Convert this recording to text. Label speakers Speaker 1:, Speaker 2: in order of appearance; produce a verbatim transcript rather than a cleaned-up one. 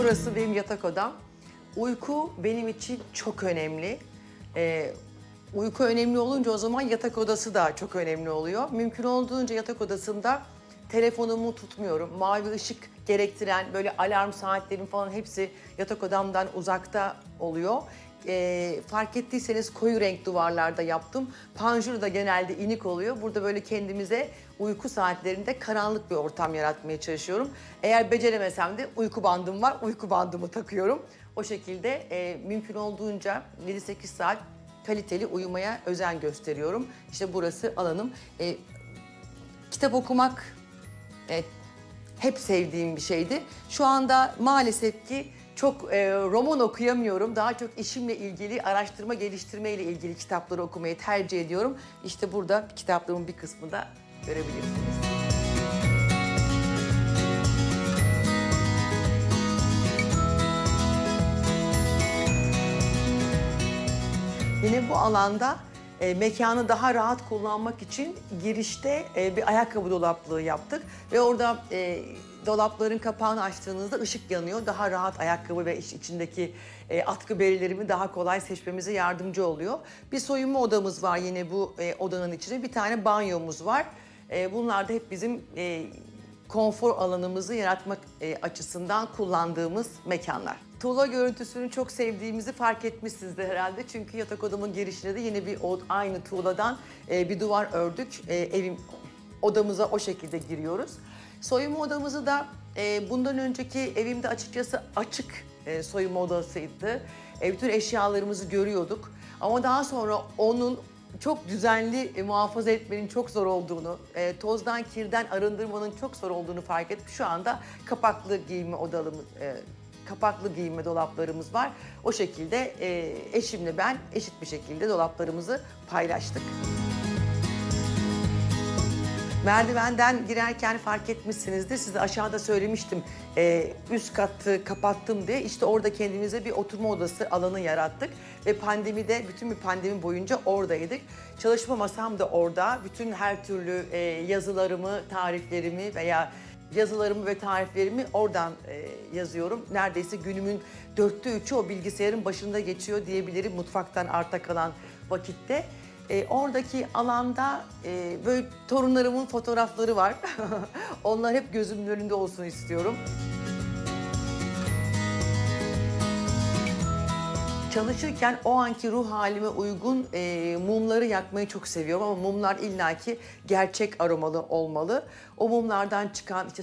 Speaker 1: Burası benim yatak odam. Uyku benim için çok önemli. Ee, uyku önemli olunca o zaman yatak odası da çok önemli oluyor. Mümkün olduğunca yatak odasında telefonumu tutmuyorum. Mavi ışık gerektiren böyle alarm saatlerim falan hepsi yatak odamdan uzakta oluyor. Ee, fark ettiyseniz koyu renk duvarlarda yaptım. Panjur da genelde inik oluyor. Burada böyle kendimize uyku saatlerinde karanlık bir ortam yaratmaya çalışıyorum. Eğer beceremesem de uyku bandım var. Uyku bandımı takıyorum. O şekilde e, mümkün olduğunca yedi sekiz saat kaliteli uyumaya özen gösteriyorum. İşte burası alanım. E, kitap okumak e, hep sevdiğim bir şeydi. Şu anda maalesef ki çok e, roman okuyamıyorum. Daha çok işimle ilgili, araştırma geliştirme ile ilgili kitapları okumayı tercih ediyorum. İşte burada kitaplığımın bir kısmını da görebilirsiniz. Yine bu alanda e, mekanı daha rahat kullanmak için girişte e, bir ayakkabı dolaplığı yaptık. Ve orada e, dolapların kapağını açtığınızda ışık yanıyor. Daha rahat ayakkabı ve iç, içindeki e, atkı berilerimi daha kolay seçmemize yardımcı oluyor. Bir soyunma odamız var yine bu e, odanın içinde. Bir tane banyomuz var. E, bunlar da hep bizim e, konfor alanımızı yaratmak e, açısından kullandığımız mekanlar. Tuğla görüntüsünü çok sevdiğimizi fark etmişsinizdir herhalde. Çünkü yatak odamın girişine de yine bir o, aynı tuğladan e, bir duvar ördük. E, evim odamıza o şekilde giriyoruz. Soyunma odamızı da e, bundan önceki evimde açıkçası açık e, soyunma odasıydı. E, bütün eşyalarımızı görüyorduk. Ama daha sonra onun çok düzenli e, muhafaza etmenin çok zor olduğunu, e, tozdan, kirden arındırmanın çok zor olduğunu fark edip şu anda kapaklı giyinme odalarımız, e, kapaklı giyinme dolaplarımız var. O şekilde e, eşimle ben eşit bir şekilde dolaplarımızı paylaştık. Merdivenden girerken fark etmişsinizdir. Size aşağıda söylemiştim. Ee, üst katı kapattım diye. İşte orada kendimize bir oturma odası alanı yarattık. Ve pandemide, bütün bir pandemi boyunca oradaydık. Çalışma masam da orada. Bütün her türlü e, yazılarımı, tariflerimi veya yazılarımı ve tariflerimi oradan e, yazıyorum. Neredeyse günümün dörtte üçü o bilgisayarın başında geçiyor diyebilirim mutfaktan arta kalan vakitte. E, oradaki alanda e, böyle torunlarımın fotoğrafları var. Onlar hep gözümün önünde olsun istiyorum. Çalışırken o anki ruh halime uygun e, mumları yakmayı çok seviyorum ama mumlar illaki gerçek aromalı olmalı. O mumlardan çıkan işte